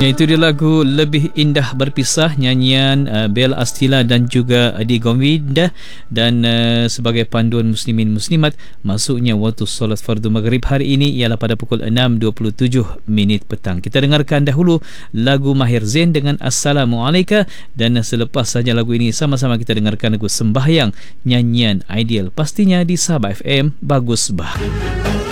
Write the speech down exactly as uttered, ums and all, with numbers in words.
Itu dia lagu Lebih Indah Berpisah, nyanyian uh, Bel Astila dan juga Adi Govinda. Dan uh, sebagai panduan muslimin muslimat, masuknya waktu solat fardu maghrib hari ini ialah pada pukul enam dua puluh tujuh minit petang. Kita dengarkan dahulu lagu Mahir Zain dengan Assalamualaikum, dan selepas saja lagu ini sama-sama kita dengarkan lagu Sembahyang, nyanyian Ideal, pastinya di Sabah F M Bagus Bah.